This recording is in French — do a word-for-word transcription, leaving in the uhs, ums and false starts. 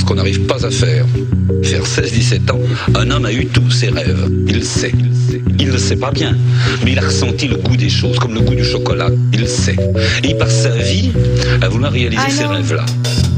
ce qu'on n'arrive pas à faire. Vers seize dix-sept ans, un homme a eu tous ses rêves. Il le sait. Il ne le sait pas bien, mais il a ressenti le goût des choses, comme le goût du chocolat. Il le sait. Et il passe sa vie à vouloir réaliser ces rêves-là.